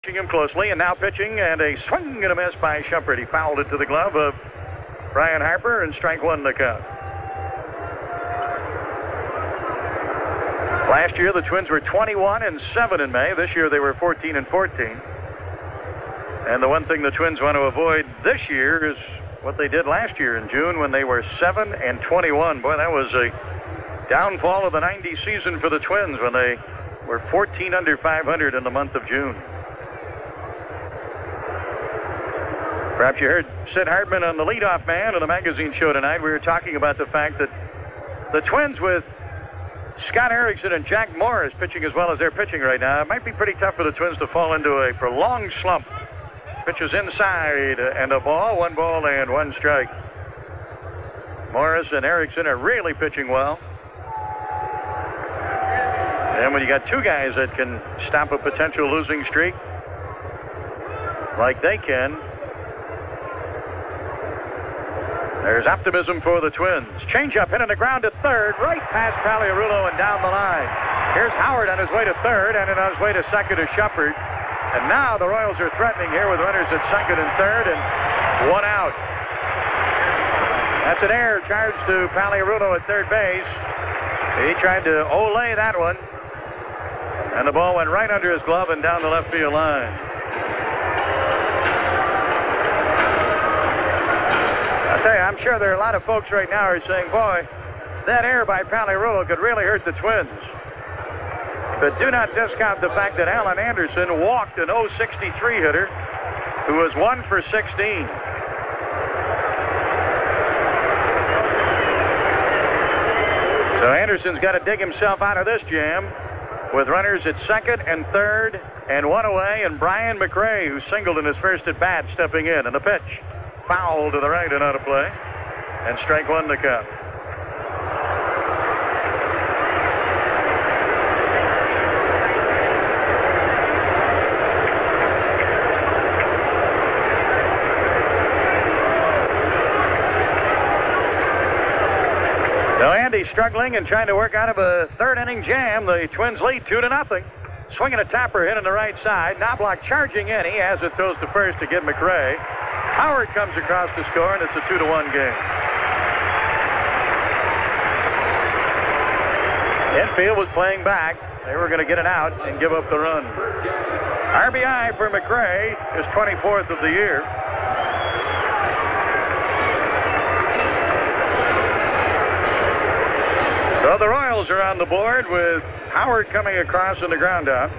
Him closely, and now pitching, and a swing and a miss by Shumpert. He fouled it to the glove of Brian Harper, and strike one to count. Last year, the Twins were 21-7 in May. This year, they were 14-14. And the one thing the Twins want to avoid this year is what they did last year in June when they were 7-21. Boy, that was a downfall of the '90 season for the Twins when they were 14 under 500 in the month of June. Perhaps you heard Sid Hartman on the leadoff man on the magazine show tonight. We were talking about the fact that the Twins with Scott Erickson and Jack Morris pitching as well as they're pitching right now, it might be pretty tough for the Twins to fall into a prolonged slump. Pitches inside and a ball, 1 ball and 1 strike. Morris and Erickson are really pitching well. And when you got two guys that can stop a potential losing streak like they can, there's optimism for the Twins. Changeup hitting the ground to third, right past Paliarulo and down the line. Here's Howard on his way to third, and on his way to second is Shumpert. And now the Royals are threatening here with runners at second and third, and 1 out. That's an error charged to Paliarulo at third base. He tried to olay that one, and the ball went right under his glove and down the left field line. I'm sure there are a lot of folks right now who are saying, boy, that error by Paliarulo could really hurt the Twins. But do not discount the fact that Alan Anderson walked an .063 hitter who was 1 for 16. So Anderson's got to dig himself out of this jam with runners at second and third and 1 away, and Brian McRae, who singled in his first at bat, stepping in. And the pitch. Foul to the right and out of play. And strike one to count. So Andy's struggling and trying to work out of a third inning jam. The Twins lead 2-0. Swinging a tapper hit on the right side. Knobloch charging in. He has it, throws to first to get McRae. Howard comes across to score, and it's a 2-1 game. Infield was playing back. They were going to get it out and give up the run. RBI for McRae, his 24th of the year. So the Royals are on the board with Howard coming across on the ground out.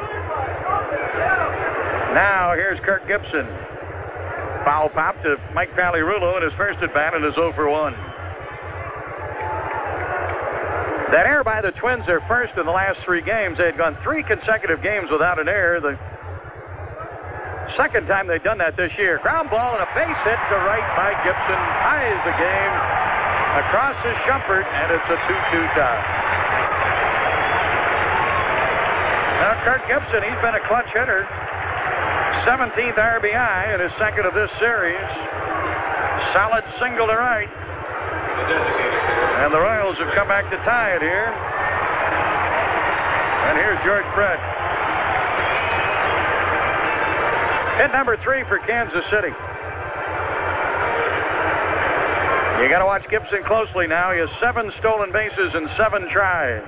Now here's Kirk Gibson. Foul pop to Mike Paliarulo in his first at bat and is 0 for 1. That error by the Twins, their first in the last 3 games. They had gone 3 consecutive games without an error. The second time they'd done that this year. Ground ball and a base hit to right by Gibson. Ties the game. Across is Shumpert, and it's a 2-2 tie. Now Kirk Gibson, he's been a clutch hitter. 17th RBI and his second of this series. Solid single to right. And the Royals have come back to tie it here. And here's George Brett. Hit number 3 for Kansas City. You got to watch Gibson closely now. He has 7 stolen bases and 7 tries.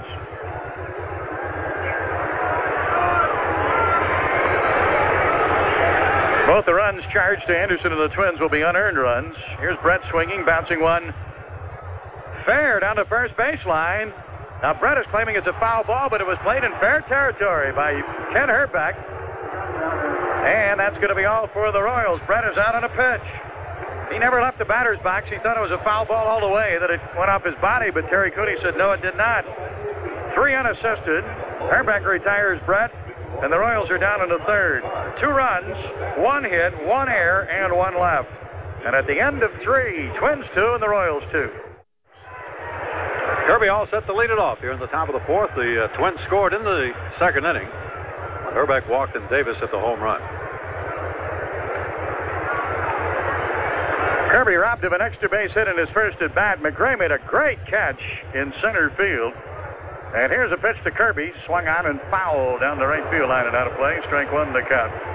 Both the runs charged to Anderson and the Twins will be unearned runs. Here's Brett swinging, bouncing one fair down the first baseline. Now Brett is claiming it's a foul ball, but it was played in fair territory by Ken Hrbek. And that's going to be all for the Royals. Brett is out on a pitch. He never left the batter's box. He thought it was a foul ball all the way, that it went off his body, but Terry Cooney said no, it did not. 3 unassisted. Hrbek retires Brett. And the Royals are down in the third. 2 runs, 1 hit, 1 error, and 1 left. And at the end of 3, Twins 2 and the Royals 2. Kirby all set to lead it off here in the top of the 4th. The Twins scored in the second inning. Hrbek walked and Davis hit the home run. Kirby robbed him an extra base hit in his first at bat. McRae made a great catch in center field. And here's a pitch to Kirby. Swung on and fouled down the right field line and out of play. Strike one, the count.